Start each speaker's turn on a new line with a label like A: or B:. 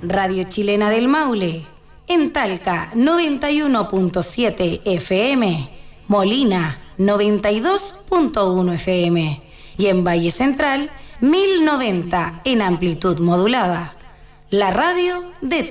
A: Radio Chilena del Maule, en Talca 91.7 FM, Molina 92.1 FM y en Valle Central 1090 en amplitud modulada. La radio de